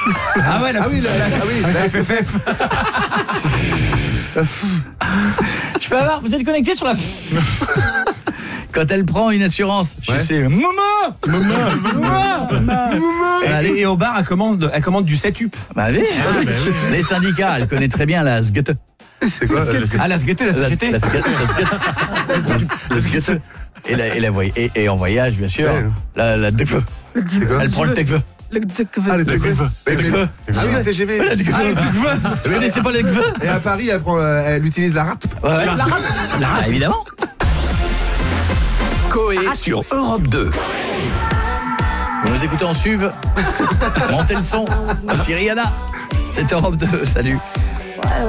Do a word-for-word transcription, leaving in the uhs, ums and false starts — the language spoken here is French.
Ah ouais, la Ah oui, la, la, ah oui, la F F F. Je peux avoir, vous êtes connecté sur la... Quand elle prend une assurance, je Ouais. sais, maman, maman, maman. Et, et au bar, elle commande, de- elle commande du setup. Bah oui, les syndicats, elle connaît très bien la S G T. C'est quoi la Ah, la S G T, la La société. la S G T, la S G T. La S G T. Et, la, et, la voy- et, et en voyage, bien sûr, Ouais. la, la T G V. C'est quoi? Elle prend le T G V. Ah, le T G V. Mais- mais- Ah oui, le T G V. La T G V. Ah, le T G V. Vous connaissez pas le T G V? Et à Paris, elle, prend, euh, elle utilise la rap. Ouais. La rate. La rate, évidemment. Coé sur Europe deux. Vous nous écoutez en suve. Montez le son. Syriana. C'est Europe deux. Salut.